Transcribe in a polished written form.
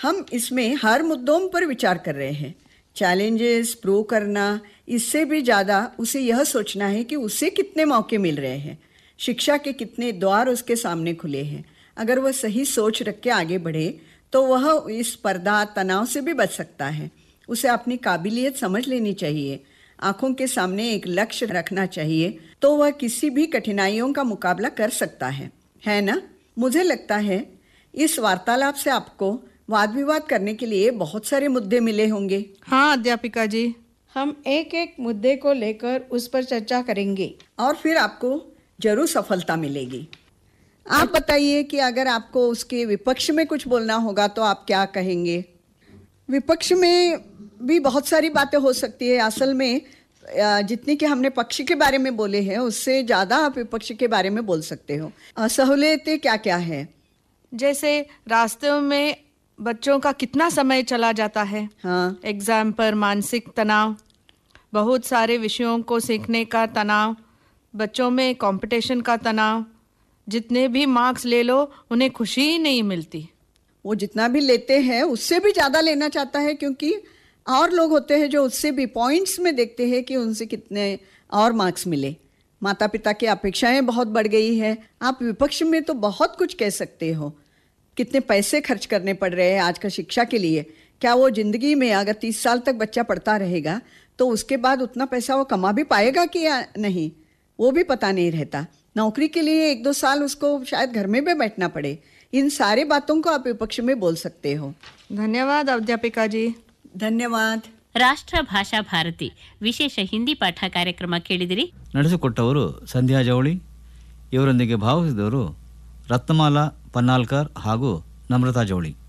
हम इसमें हर मुद्दों पर विचार कर रहे हैं। चैलेंजेस प्रूव करना, इससे भी ज़्यादा उसे यह सोचना है कि उसे कितने मौके मिल रहे हैं, शिक्षा के कितने द्वार उसके सामने खुले हैं। अगर वह सही सोच रख के आगे बढ़े तो वह इस स्पर्धा तनाव से भी बच सकता है। उसे अपनी काबिलियत समझ लेनी चाहिए, आंखों के सामने एक लक्ष्य रखना चाहिए, तो वह किसी भी कठिनाइयों का मुकाबला कर सकता है ना? मुझे लगता है इस वार्तालाप से आपको वाद विवाद करने के लिए बहुत सारे मुद्दे मिले होंगे। हाँ अध्यापिका जी, हम एक एक मुद्दे को लेकर उस पर चर्चा करेंगे और फिर आपको जरूर सफलता मिलेगी। आप बताइए कि अगर आपको उसके विपक्ष में कुछ बोलना होगा तो आप क्या कहेंगे? विपक्ष में भी बहुत सारी बातें हो सकती है। असल में जितनी कि हमने पक्ष के बारे में बोले हैं उससे ज़्यादा आप विपक्ष के बारे में बोल सकते हो। सहूलियतें क्या क्या है? जैसे रास्ते में बच्चों का कितना समय चला जाता है। हाँ, एग्जाम पर मानसिक तनाव, बहुत सारे विषयों को सीखने का तनाव, बच्चों में कंपटीशन का तनाव, जितने भी मार्क्स ले लो उन्हें खुशी ही नहीं मिलती। वो जितना भी लेते हैं उससे भी ज़्यादा लेना चाहता है, क्योंकि और लोग होते हैं जो उससे भी पॉइंट्स में देखते हैं कि उनसे कितने और मार्क्स मिले। माता पिता की अपेक्षाएं बहुत बढ़ गई है। आप विपक्ष में तो बहुत कुछ कह सकते हो। कितने पैसे खर्च करने पड़ रहे हैं आज का शिक्षा के लिए। क्या वो ज़िंदगी में अगर 30 साल तक बच्चा पढ़ता रहेगा तो उसके बाद उतना पैसा वो कमा भी पाएगा कि या नहीं, वो भी पता नहीं रहता। नौकरी के लिए 1-2 साल उसको शायद घर में भी बैठना पड़े। इन सारी बातों को आप विपक्ष में बोल सकते हो। धन्यवाद अध्यापिका जी। ಧನ್ಯವಾದ. ರಾಷ್ಟ್ರ ಭಾಷಾ ಭಾರತಿ ವಿಶೇಷ ಹಿಂದಿ ಪಾಠ ಕಾರ್ಯಕ್ರಮ ಕೇಳಿದಿರಿ. ನಡೆಸಿಕೊಟ್ಟವರು ಸಂಧ್ಯಾ ಜವಳಿ. ಇವರೊಂದಿಗೆ ಭಾಗವಹಿಸಿದವರು ರತ್ನಮಾಲಾ ಪನ್ನಾಲ್ಕರ್ ಹಾಗೂ ನಮ್ರತಾ ಜವಳಿ.